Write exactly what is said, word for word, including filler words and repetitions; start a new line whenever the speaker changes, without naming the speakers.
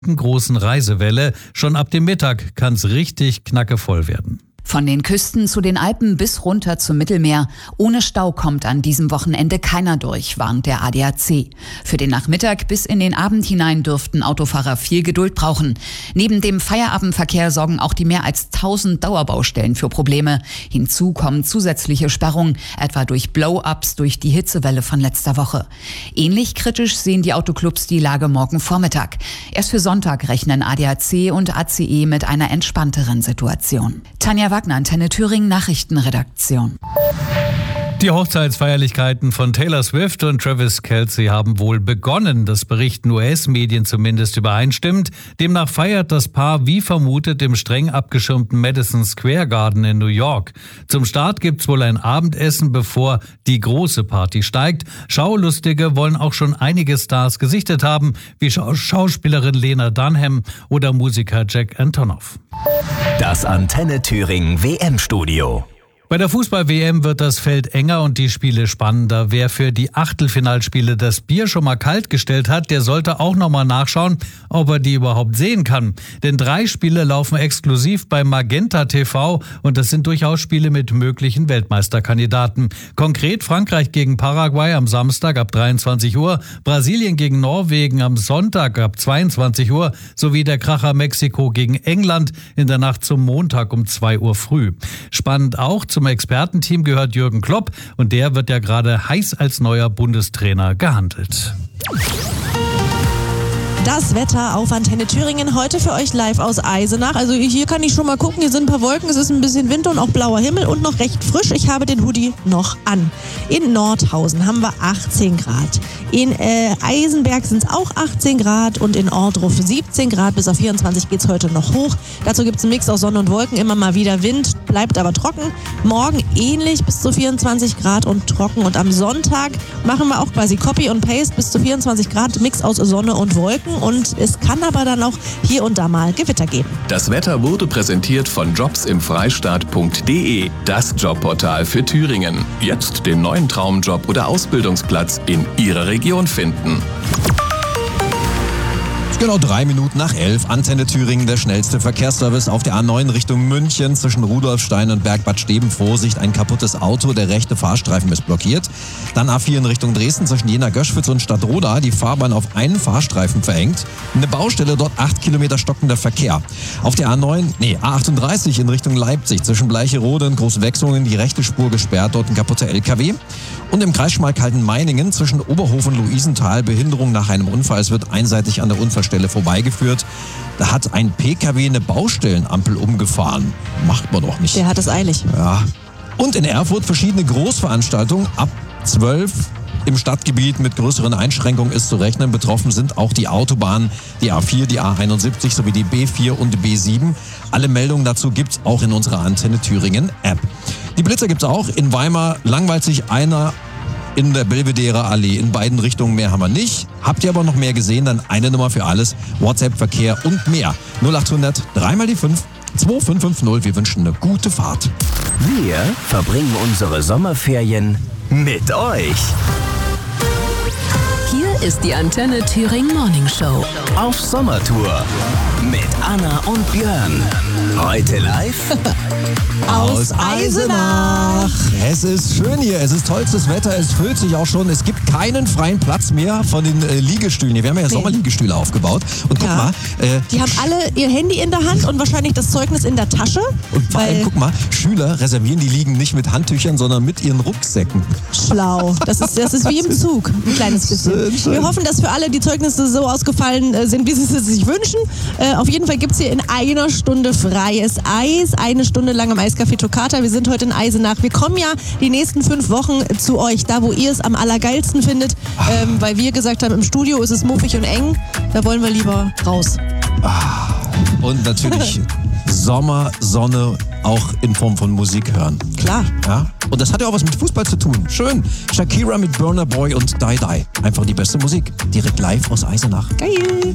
großen Reisewelle. Schon ab dem Mittag kann es richtig knackevoll werden.
Von den Küsten zu den Alpen bis runter zum Mittelmeer. Ohne Stau kommt an diesem Wochenende keiner durch, warnt der A D A C. Für den Nachmittag bis in den Abend hinein dürften Autofahrer viel Geduld brauchen. Neben dem Feierabendverkehr sorgen auch die mehr als tausend Dauerbaustellen für Probleme. Hinzu kommen zusätzliche Sperrungen, etwa durch Blow-ups durch die Hitzewelle von letzter Woche. Ähnlich kritisch sehen die Autoclubs die Lage morgen Vormittag. Erst für Sonntag rechnen A D A C und A C E mit einer entspannteren Situation. Tanja Wagner, Antenne Thüringen, Nachrichtenredaktion.
Die Hochzeitsfeierlichkeiten von Taylor Swift und Travis Kelce haben wohl begonnen. Das berichten U S-Medien zumindest übereinstimmend. Demnach feiert das Paar wie vermutet im streng abgeschirmten Madison Square Garden in New York. Zum Start gibt's wohl ein Abendessen, bevor die große Party steigt. Schaulustige wollen auch schon einige Stars gesichtet haben, wie Schauspielerin Lena Dunham oder Musiker Jack Antonoff.
Das Antenne Thüringen W M-Studio.
Bei der Fußball-W M wird das Feld enger und die Spiele spannender. Wer für die Achtelfinalspiele das Bier schon mal kalt gestellt hat, der sollte auch nochmal nachschauen, ob er die überhaupt sehen kann. Denn drei Spiele laufen exklusiv bei Magenta T V und das sind durchaus Spiele mit möglichen Weltmeisterkandidaten. Konkret Frankreich gegen Paraguay am Samstag ab dreiundzwanzig Uhr, Brasilien gegen Norwegen am Sonntag ab zweiundzwanzig Uhr sowie der Kracher Mexiko gegen England in der Nacht zum Montag um zwei Uhr früh. Spannend auch, zum Expertenteam gehört Jürgen Klopp und der wird ja gerade heiß als neuer Bundestrainer gehandelt.
Das Wetter auf Antenne Thüringen heute für euch live aus Eisenach. Also hier kann ich schon mal gucken, hier sind ein paar Wolken, es ist ein bisschen Wind und auch blauer Himmel und noch recht frisch. Ich habe den Hoodie noch an. In Nordhausen haben wir achtzehn Grad. In äh, Eisenberg sind es auch achtzehn Grad und in Ohrdruf siebzehn Grad. Bis auf vierundzwanzig geht es heute noch hoch. Dazu gibt es einen Mix aus Sonne und Wolken, immer mal wieder Wind, bleibt aber trocken. Morgen ähnlich bis zu vierundzwanzig Grad und trocken. Und am Sonntag machen wir auch quasi Copy und Paste bis zu vierundzwanzig Grad, Mix aus Sonne und Wolken. Und es kann aber dann auch hier und da mal Gewitter geben.
Das Wetter wurde präsentiert von jobs im freistaat punkt de, das Jobportal für Thüringen. Jetzt den neuen Traumjob oder Ausbildungsplatz in Ihrer Region finden.
Genau drei Minuten nach elf. Antenne Thüringen, der schnellste Verkehrsservice auf der A neun Richtung München zwischen Rudolfstein und Bergbad Steben. Vorsicht, ein kaputtes Auto, der rechte Fahrstreifen ist blockiert. Dann A vier in Richtung Dresden zwischen Jena-Göschwitz und Stadtroda, die Fahrbahn auf einen Fahrstreifen verengt. Eine Baustelle, dort acht Kilometer stockender Verkehr. Auf der A neun, nee, A achtunddreißig in Richtung Leipzig zwischen Bleicherode und Großwechslungen die rechte Spur gesperrt, dort ein kaputter L K W. Und im Kreis Schmalkalden-Meiningen zwischen Oberhof und Luisenthal Behinderung nach einem Unfall. Es wird einseitig an der Unfallstelle vorbeigeführt. Da hat ein P K W eine Baustellenampel umgefahren. Macht man doch nicht.
Der hat es eilig.
Ja. Und in Erfurt verschiedene Großveranstaltungen ab zwölf. Im Stadtgebiet mit größeren Einschränkungen ist zu rechnen. Betroffen sind auch die Autobahnen, die A vier, die A einundsiebzig sowie die B vier und B sieben. Alle Meldungen dazu gibt's auch in unserer Antenne Thüringen App. Die Blitzer gibt's auch. In Weimar langweilt sich einer in der Belvedere Allee. In beiden Richtungen mehr haben wir nicht. Habt ihr aber noch mehr gesehen, dann eine Nummer für alles. WhatsApp, Verkehr und mehr. null achthundert, dreimal die fünf, zwei fünf fünf null. Wir wünschen eine gute Fahrt.
Wir verbringen unsere Sommerferien mit euch.
Hier ist die Antenne Thüringen Morning Show.
Auf Sommertour mit Anna und Björn. Heute live
aus Eisenach. Es ist schön hier, es ist tollstes Wetter, es füllt sich auch schon. Es gibt keinen freien Platz mehr von den äh, Liegestühlen. Hier, wir haben ja Sommerliegestühle aufgebaut. Und guck
Ja.
mal. Äh,
Die haben alle ihr Handy in der Hand und wahrscheinlich das Zeugnis in der Tasche.
Und vor allem,
weil
guck mal, Schüler reservieren die Liegen nicht mit Handtüchern, sondern mit ihren Rucksäcken.
schlau. Das ist, das ist wie im Zug, ein kleines bisschen.
Schön, schön.
Wir hoffen, dass für alle die Zeugnisse so ausgefallen äh, sind, wie sie es sich wünschen. Äh, auf jeden Fall gibt es hier in einer Stunde freies Eis. Eine Stunde lang im Eiscafé Toccata. Wir sind heute in Eisenach. Wir kommen ja die nächsten fünf Wochen zu euch, da wo ihr es am allergeilsten findet. Ähm, weil wir gesagt haben, im Studio ist es muffig und eng. Da wollen wir lieber raus.
Und natürlich Sommer, Sonne, auch in Form von Musik hören.
Klar.
Ja? Und das hat ja auch was mit Fußball zu tun. Schön. Shakira mit Burna Boy und Die Die. Einfach die beste Musik. Direkt live aus Eisenach.
Geil.